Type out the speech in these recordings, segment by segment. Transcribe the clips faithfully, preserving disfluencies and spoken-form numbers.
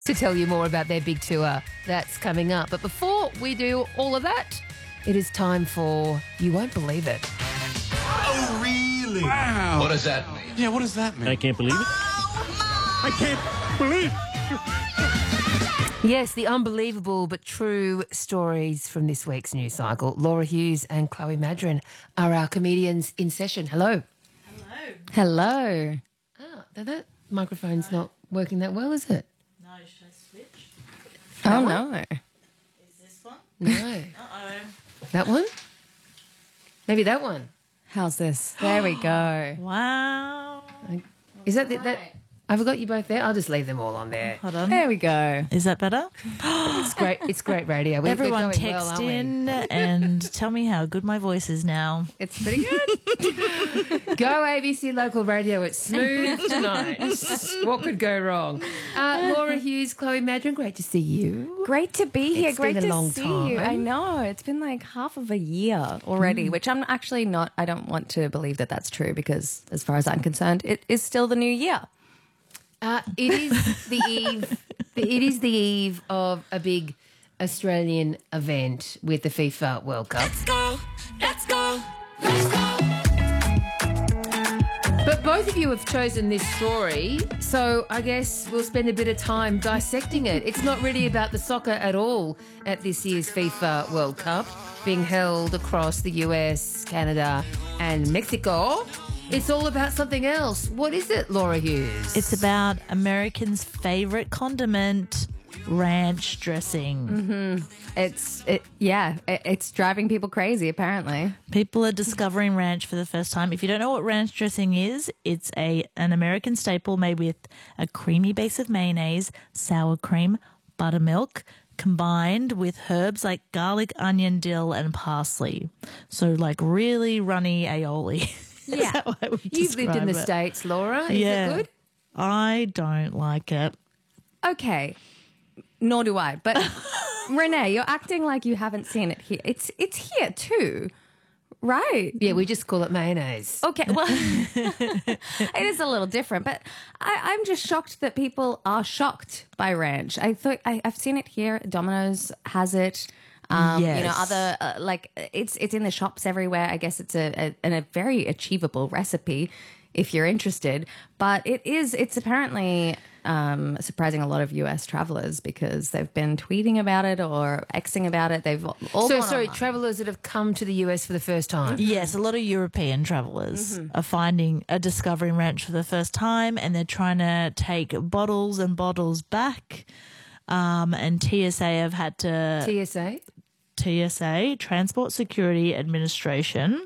to tell you more about their big tour that's coming up. But before we do all of that, it is time for You Won't Believe It. Oh, really? Wow. What does that mean? Yeah, what does that mean? I can't believe it. I can't believe it. Yes, the unbelievable but true stories from this week's news cycle. Laura Hughes and Chloe Madron are our comedians in session. Hello. Hello. Hello. Oh, that, that microphone's not working that well, is it? No, should I switch? Oh, no. Is this one? No. Uh-oh. That one? Maybe that one. How's this? There we go. Wow. Is that the, that? I forgot you both there. I'll just leave them all on there. Hold on. There we go. Is that better? It's great. It's great radio. We, Everyone we're going text well, aren't we? in and tell me how good my voice is now. It's pretty good. Go A B C Local Radio. It's smooth tonight. What could go wrong? Uh, Laura Hughes, Chloe Madron, great to see you. Great to be here. It's Great been a to long see time. you. I know. It's been like half of a year already, which I'm actually not, I don't want to believe that that's true because as far as I'm concerned, it is still the new year. Uh, it is the eve. It is the eve of a big Australian event with the FIFA World Cup. Let's go, let's go, let's go. But both of you have chosen this story, so I guess we'll spend a bit of time dissecting it. It's not really about the soccer at all at this year's FIFA World Cup, being held across the U S, Canada, and Mexico. It's all about something else. What is it, Laura Hughes? It's about Americans' favourite condiment, ranch dressing. Mm-hmm. It's, it, yeah, it, it's driving people crazy, apparently. People are discovering ranch for the first time. If you don't know what ranch dressing is, it's a an American staple made with a creamy base of mayonnaise, sour cream, buttermilk, combined with herbs like garlic, onion, dill, and parsley. So like really runny aioli. Yeah. That's how I would You've lived in the describe it. States, Laura. Is Yeah. it good? I don't like it. Okay. Nor do I. But Renee, you're acting like you haven't seen it here. It's it's here too, right? Yeah, we just call it mayonnaise. Okay, well, it is a little different, but I, I'm just shocked that people are shocked by ranch. I thought I, I've seen it here. Domino's has it. Um, You know, Yes. other uh, like it's it's in the shops everywhere. I guess it's a, a and a very achievable recipe if you're interested. But it is it's apparently um, surprising a lot of U S travelers because they've been tweeting about it or Xing about it. They've all So, gone sorry, online. travellers that have come to the U S for the first time. Yes, a lot of European travelers Mm-hmm. are finding are discovering ranch for the first time, and they're trying to take bottles and bottles back. Um, and T S A have had to T S A? T S A, Transport Security Administration,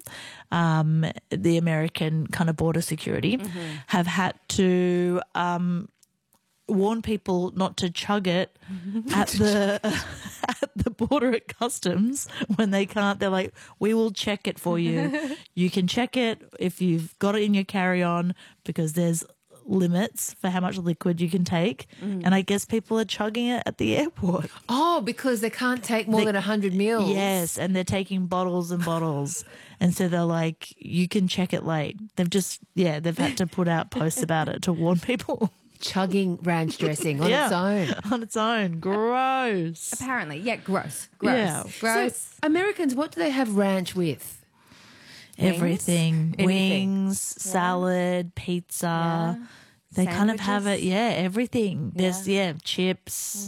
um, the American kind of border security, have had to um, warn people not to chug it at the at the border at customs when they can't. They're like, we will check it for you. You can check it if you've got it in your carry-on because there's limits for how much liquid you can take. And I guess people are chugging it at the airport. Oh, because they can't take more They- than one hundred mils. Yes, and they're taking bottles and bottles. And so they're like, you can check it late. They've just, yeah, they've had to put out posts about it to warn people. Chugging ranch dressing on Yeah. its own. On its own. Gross. Apparently, yeah, gross, gross, Yeah. gross. So, Americans, what do they have ranch with? Everything. Anything. Wings, salad, pizza. Yeah. They kind of have it, Sandwiches. yeah, everything. There's, yeah, chips,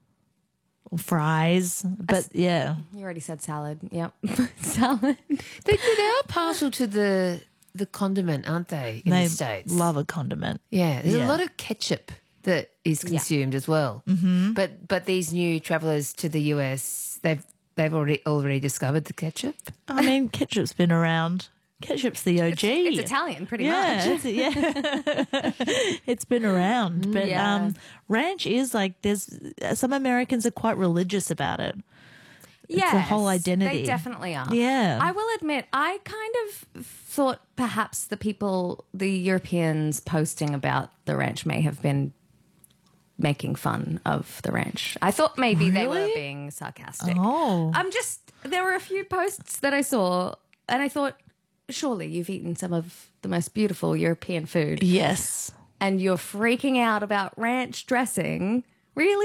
or fries. But, yeah. You already said salad. Yep, salad. They, they are partial to the the condiment, aren't they, in They the States? love a condiment. Yeah, there's Yeah. a lot of ketchup that is consumed as well. Mm-hmm. But but these new travellers to the U S, they've they've already already discovered the ketchup. I mean, ketchup's been around. Ketchup's the O G. It's Italian, pretty yeah, much. it's, yeah. It's been around, but Yeah. um, ranch is like there's some Americans are quite religious about it. Yeah, a whole identity. They definitely are. Yeah. I will admit, I kind of thought perhaps the people, the Europeans posting about the ranch may have been making fun of the ranch. I thought maybe they were Really? being sarcastic. Oh. I'm just, there were a few posts that I saw and I thought, surely you've eaten some of the most beautiful European food Yes. and you're freaking out about ranch dressing Really?